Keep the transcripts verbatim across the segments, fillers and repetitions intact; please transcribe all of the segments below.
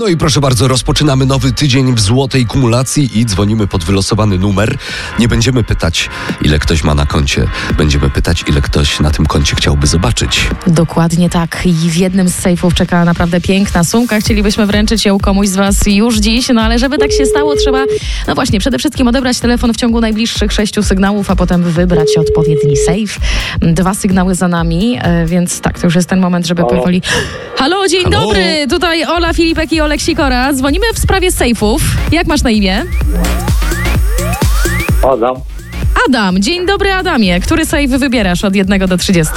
No i proszę bardzo, rozpoczynamy nowy tydzień w złotej kumulacji i dzwonimy pod wylosowany numer. Nie będziemy pytać, ile ktoś ma na koncie. Będziemy pytać, ile ktoś na tym koncie chciałby zobaczyć. Dokładnie tak. I w jednym z sejfów czeka naprawdę piękna sumka. Chcielibyśmy wręczyć ją komuś z was już dziś, no ale żeby tak się stało, trzeba, no właśnie, przede wszystkim odebrać telefon w ciągu najbliższych sześciu sygnałów, a potem wybrać odpowiedni sejf. Dwa sygnały za nami, więc tak, to już jest ten moment, żeby Halo. powoli... Halo, dzień Halo. dobry! Tutaj Ola, Filipek i Olek Sikora. Dzwonimy w sprawie sejfów. Jak masz na imię? Adam. Adam. Dzień dobry, Adamie. Który sejf wybierasz od jednego do trzydziestu?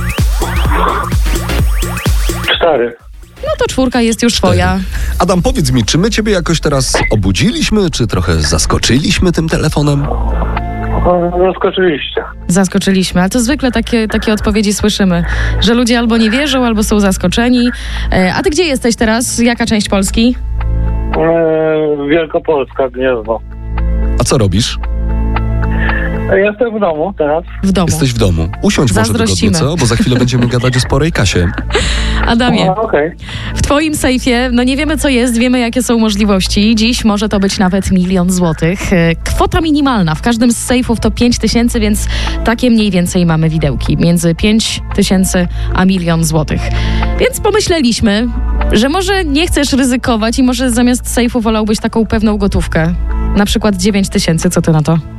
Cztery. No to czwórka jest już twoja. Adam, powiedz mi, czy my ciebie jakoś teraz obudziliśmy, czy trochę zaskoczyliśmy tym telefonem? Zaskoczyliście. Zaskoczyliśmy, ale to zwykle takie, takie odpowiedzi słyszymy, że ludzie albo nie wierzą, albo są zaskoczeni. E, a ty gdzie jesteś teraz? Jaka część Polski? Eee, Wielkopolska, Gniezno. A co robisz? Jestem w domu teraz. W domu. Jesteś w domu. Usiądź może wygodnie, Zazdrościmy. co? Bo za chwilę będziemy gadać o sporej kasie. Adamie, A, okej. w twoim sejfie, no nie wiemy co jest, wiemy jakie są możliwości. Dziś może to być nawet milion złotych. E, Kwota minimalna w każdym z sejfów to pięć tysięcy, więc takie mniej więcej mamy widełki. Między pięć tysięcy a milion złotych. Więc pomyśleliśmy, że może nie chcesz ryzykować i może zamiast sejfu wolałbyś taką pewną gotówkę. Na przykład dziewięć tysięcy, co ty na to?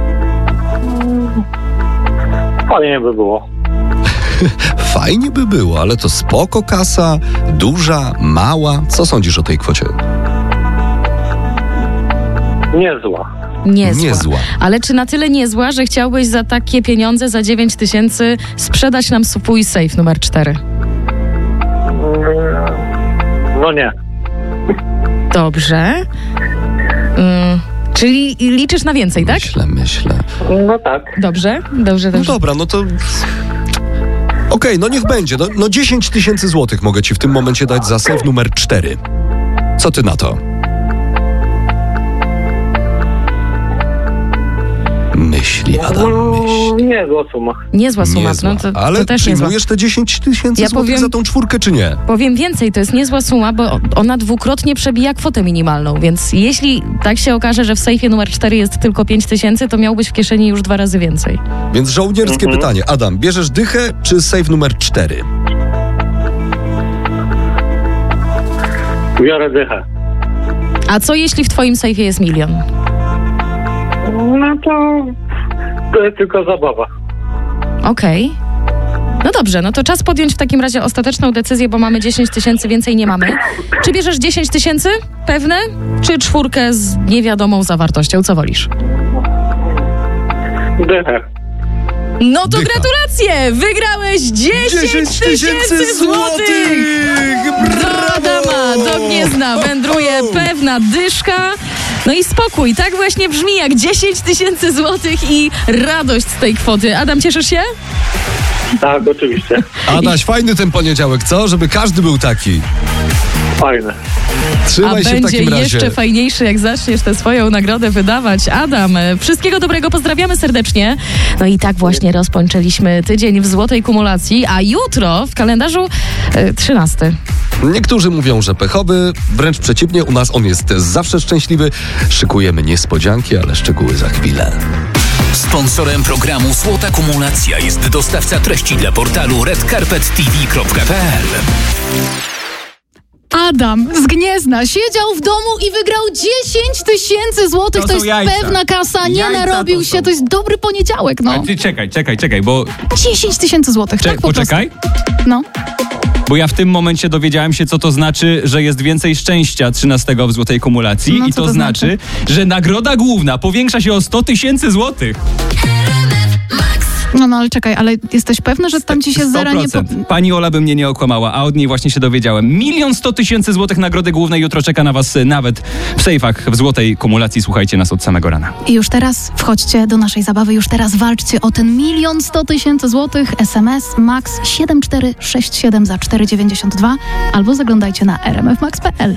Fajnie by było. Fajnie by było, ale to spoko kasa, duża, mała. Co sądzisz o tej kwocie? Niezła. Niezła. Niezła. Ale czy na tyle niezła, że chciałbyś za takie pieniądze, za dziewięć tysięcy sprzedać nam swój sejf numer cztery? No nie. Dobrze. Mm, czyli liczysz na więcej, tak? Myślę, myślę. No tak. Dobrze, dobrze, No dobrze. dobra, no to... Okej, no niech będzie. No, no dziesięć tysięcy złotych mogę ci w tym momencie dać za sejf numer cztery. Co ty na to? Myśli, Adam, No, myśli. niezła suma. Niezła suma, Niezła. no to, Ale to też niezła. przyjmujesz te dziesięć tysięcy Ja złotych powiem- za tą czwórkę, czy nie? Powiem więcej, to jest niezła suma, bo ona dwukrotnie przebija kwotę minimalną, więc jeśli tak się okaże, że w sejfie numer cztery jest tylko pięć tysięcy, to miałbyś w kieszeni już dwa razy więcej. Więc żołnierskie Mhm. pytanie. Adam, bierzesz dychę, czy sejf numer cztery? Biorę dychę. A co jeśli w twoim sejfie jest milion? No to... To jest tylko zabawa. Okej. No dobrze, no to czas podjąć w takim razie ostateczną decyzję, bo mamy dziesięć tysięcy, więcej nie mamy. Czy bierzesz dziesięć tysięcy? Pewne? Czy czwórkę z niewiadomą zawartością? Co wolisz? Dychę. No to Dycha. gratulacje! Wygrałeś dziesięć tysięcy złotych! Do Adama, do Gniezna wędruje pewna dyszka. No i spokój, tak właśnie brzmi jak dziesięć tysięcy złotych i radość z tej kwoty. Adam, cieszysz się? Tak, oczywiście. Adaś, fajny ten poniedziałek, co? Żeby każdy był taki. Fajne. Trzymaj A się w będzie takim razie. jeszcze fajniejszy, jak zaczniesz tę swoją nagrodę wydawać. Adam, e, wszystkiego dobrego, pozdrawiamy serdecznie. No i tak właśnie rozpoczęliśmy tydzień w złotej kumulacji, a jutro w kalendarzu e, trzynasty. Niektórzy mówią, że pechowy, wręcz przeciwnie, u nas on jest zawsze szczęśliwy. Szykujemy niespodzianki, ale szczegóły za chwilę. Sponsorem programu Złota Kumulacja jest dostawca treści dla portalu red carpet t v kropka p l. Adam z Gniezna siedział w domu i wygrał dziesięć tysięcy złotych. To To, są jest jajca. pewna kasa, nie Jajca narobił to się. są. To jest dobry poniedziałek, no. Ale ty czekaj, czekaj, czekaj, bo... dziesięć tysięcy złotych, Cze- tak po poczekaj, prostu. No. bo ja w tym momencie dowiedziałem się, co to znaczy, że jest więcej szczęścia trzynastego w złotej kumulacji. No, I co to, to znaczy, że nagroda główna powiększa się o sto tysięcy złotych. No, no, ale czekaj, ale jesteś pewny, że tam ci się zera nie... Po... sto procent. Pani Ola by mnie nie okłamała, a od niej właśnie się dowiedziałem. Milion sto tysięcy złotych nagrody głównej jutro czeka na was y, nawet w sejfach w złotej kumulacji. Słuchajcie nas od samego rana. I już teraz wchodźcie do naszej zabawy, już teraz walczcie o ten milion sto tysięcy złotych. S M S max siedem cztery sześć siedem za cztery dziewięćdziesiąt dwa albo zaglądajcie na r m f max kropka p l.